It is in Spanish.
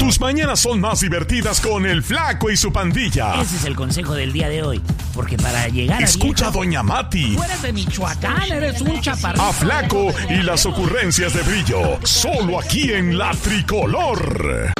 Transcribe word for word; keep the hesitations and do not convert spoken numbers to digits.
Tus mañanas son más divertidas con el Flaco y su pandilla. Ese es el consejo del día de hoy. Porque para llegar Escucha a a Doña Mati. Tú eres de Michoacán, eres un chaparrito. A Flaco y las ocurrencias de Brillo. Solo aquí en La Tricolor.